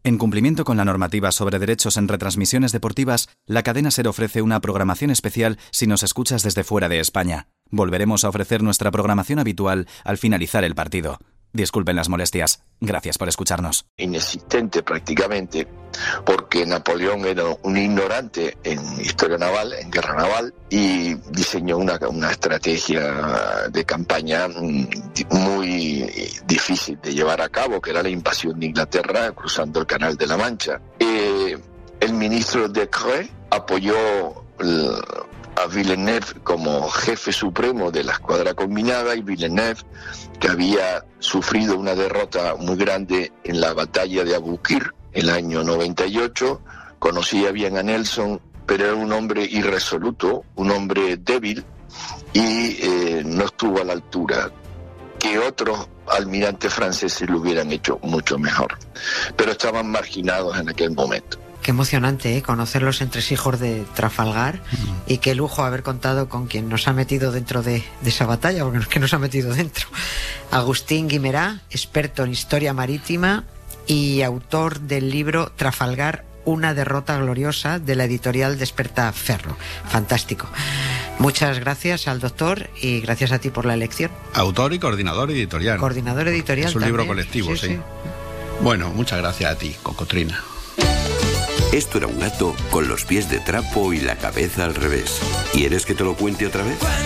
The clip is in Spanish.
En cumplimiento con la normativa sobre derechos en retransmisiones deportivas, la cadena SER ofrece una programación especial si nos escuchas desde fuera de España. Volveremos a ofrecer nuestra programación habitual al finalizar el partido. Disculpen las molestias. Gracias por escucharnos. Inexistente prácticamente, porque Napoleón era un ignorante en historia naval, en guerra naval, y diseñó una estrategia de campaña muy difícil de llevar a cabo, que era la invasión de Inglaterra cruzando el Canal de la Mancha. El ministro Decreux apoyó a Villeneuve como jefe supremo de la escuadra combinada, y Villeneuve, que había sufrido una derrota muy grande en la batalla de Aboukir el año 98, conocía bien a Nelson, pero era un hombre irresoluto, un hombre débil, y no estuvo a la altura, que otros almirantes franceses lo hubieran hecho mucho mejor, pero estaban marginados en aquel momento. Qué emocionante, conocer los entresijos de Trafalgar, y qué lujo haber contado con quien nos ha metido dentro de esa batalla, porque no es que nos ha metido dentro. Agustín Guimerá, experto en historia marítima y autor del libro Trafalgar, una derrota gloriosa, de la editorial Desperta Ferro. Fantástico. Muchas gracias al doctor y gracias a ti por la elección. Autor y coordinador editorial. Coordinador editorial. Es un también. libro colectivo, sí. Bueno, muchas gracias a ti, Cocotrina. Esto era un gato con los pies de trapo y la cabeza al revés. ¿Quieres que te lo cuente otra vez?